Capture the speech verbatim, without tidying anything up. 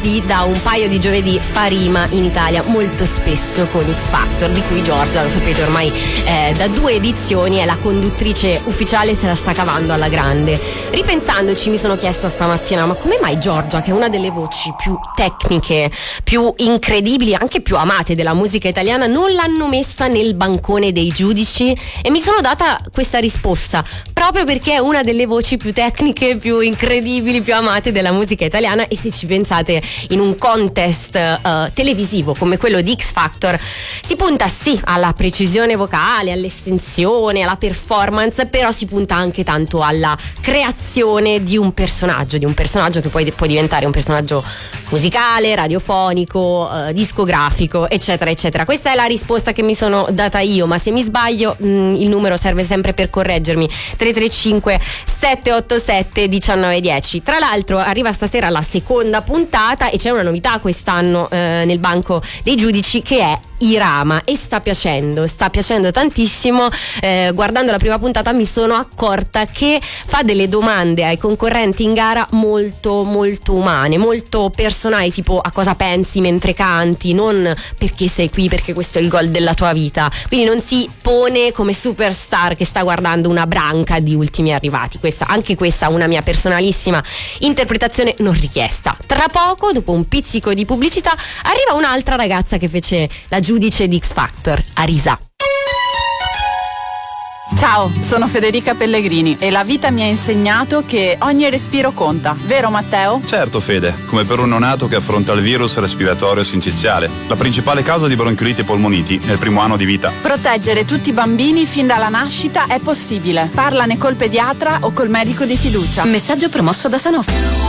giovedì, da un paio di giovedì, fa rima in Italia molto spesso con X Factor, di cui Giorgia, lo sapete ormai eh, da due edizioni, è la conduttrice ufficiale, se la sta cavando alla grande. Ripensandoci mi sono chiesta stamattina, ma come mai Giorgia, che è una delle voci più tecniche, più incredibili, anche più amate della musica italiana, non l'hanno messa nel bancone dei giudici? E mi sono data questa risposta proprio perché è una delle voci più tecniche, più incredibili, più amate della musica italiana. E se ci pensate, in un contest uh, televisivo come quello di X Factor si punta sì alla precisione vocale, all'estensione, alla performance, però si punta anche tanto alla creazione di un personaggio, di un personaggio che poi può diventare un personaggio musicale, radiofonico, uh, discografico, eccetera eccetera. Questa è la risposta che mi sono data io, ma se mi sbaglio mh, il numero serve sempre per correggermi: tre tre cinque sette otto sette uno nove uno zero. Tra l'altro arriva stasera la seconda puntata e c'è una novità quest'anno eh, nel banco dei giudici, che è Irama, e sta piacendo, sta piacendo tantissimo. Eh, guardando la prima puntata mi sono accorta che fa delle domande ai concorrenti in gara molto molto umane, molto personali, tipo a cosa pensi mentre canti, non perché sei qui, perché questo è il gol della tua vita. Quindi non si pone come superstar che sta guardando una branca di ultimi arrivati. Questa, anche questa, una mia personalissima interpretazione non richiesta. Tra poco, dopo un pizzico di pubblicità, arriva un'altra ragazza che fece la giudice di X Factor, Arisa. Ciao, sono Federica Pellegrini e la vita mi ha insegnato che ogni respiro conta, vero Matteo? Certo Fede, come per un neonato che affronta il virus respiratorio sinciziale, la principale causa di bronchiolite e polmoniti nel primo anno di vita. Proteggere tutti i bambini fin dalla nascita è possibile. Parlane col pediatra o col medico di fiducia. Messaggio promosso da Sanofi.